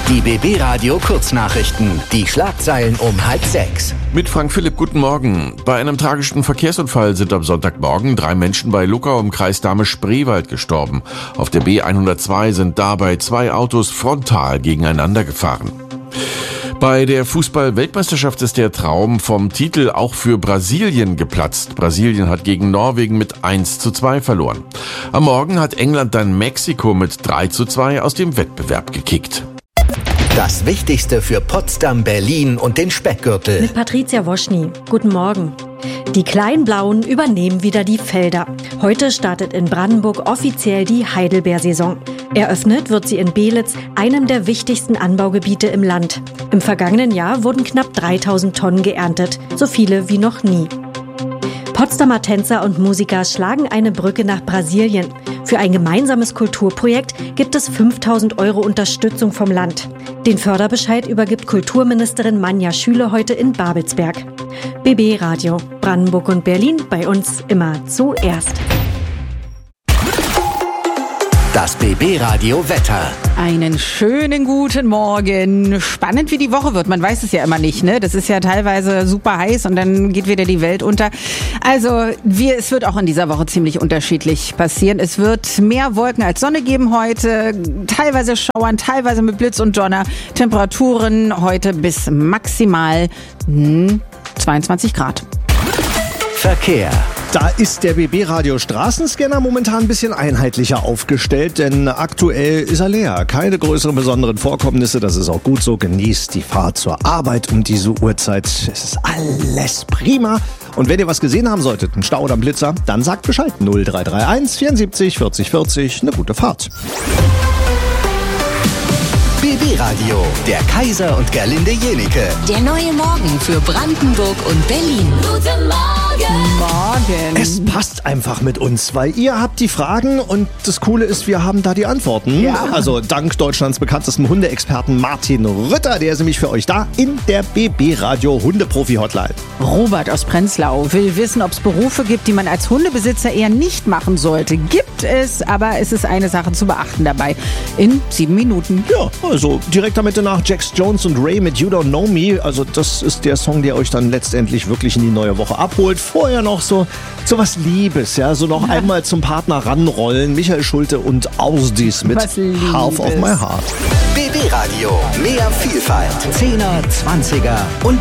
Die BB Radio Kurznachrichten. Die Schlagzeilen um 5:30. Mit Frank Philipp, guten Morgen. Bei einem tragischen Verkehrsunfall sind am Sonntagmorgen 3 Menschen bei Luckau im Kreis Dahme-Spreewald gestorben. Auf der B102 sind dabei 2 Autos frontal gegeneinander gefahren. Bei der Fußball-Weltmeisterschaft ist der Traum vom Titel auch für Brasilien geplatzt. Brasilien hat gegen Norwegen mit 1:2 verloren. Am Morgen hat England dann Mexiko mit 3:2 aus dem Wettbewerb gekickt. Das Wichtigste für Potsdam, Berlin und den Speckgürtel. Mit Patricia Woschny. Guten Morgen. Die Kleinblauen übernehmen wieder die Felder. Heute startet in Brandenburg offiziell die Heidelbeersaison. Eröffnet wird sie in Belitz, einem der wichtigsten Anbaugebiete im Land. Im vergangenen Jahr wurden knapp 3000 Tonnen geerntet, so viele wie noch nie. Potsdamer Tänzer und Musiker schlagen eine Brücke nach Brasilien. Für ein gemeinsames Kulturprojekt gibt es 5.000 € Unterstützung vom Land. Den Förderbescheid übergibt Kulturministerin Manja Schüle heute in Babelsberg. BB Radio, Brandenburg und Berlin, bei uns immer zuerst. Das BB Radio Wetter. Einen schönen guten Morgen. Spannend, wie die Woche wird. Man weiß es ja immer nicht, ne? Das ist ja teilweise super heiß und dann geht wieder die Welt unter. Also, es wird auch in dieser Woche ziemlich unterschiedlich passieren. Es wird mehr Wolken als Sonne geben heute. Teilweise Schauern, teilweise mit Blitz und Donner. Temperaturen heute bis maximal 22 Grad. Verkehr. Da ist der BB-Radio Straßenscanner momentan ein bisschen einheitlicher aufgestellt, denn aktuell ist er leer. Keine größeren besonderen Vorkommnisse, das ist auch gut so. Genießt die Fahrt zur Arbeit um diese Uhrzeit. Es ist alles prima. Und wenn ihr was gesehen haben solltet, einen Stau oder einen Blitzer, dann sagt Bescheid. 0331 74 40 40. Eine gute Fahrt. BB Radio, der Kaiser und Gerlinde Jenike. Der neue Morgen für Brandenburg und Berlin. Guten Morgen! Es passt einfach mit uns, weil ihr habt die Fragen und das Coole ist, wir haben da die Antworten. Ja. Also dank Deutschlands bekanntesten Hundeexperten Martin Rütter, der ist nämlich für euch da in der BB Radio Hundeprofi-Hotline. Robert aus Prenzlau will wissen, ob es Berufe gibt, die man als Hundebesitzer eher nicht machen sollte. Gibt es, aber es ist eine Sache zu beachten dabei. In 7 Minuten. Ja, also direkt damit danach Jax Jones und Ray mit You Don't Know Me. Also das ist der Song, der euch dann letztendlich wirklich in die neue Woche abholt. Vorher noch so was Liebes, ja, so noch einmal zum Partner ranrollen. Michael Schulte und Ausdies mit Half of My Heart. BB Radio, mehr Vielfalt. 10er, 20er und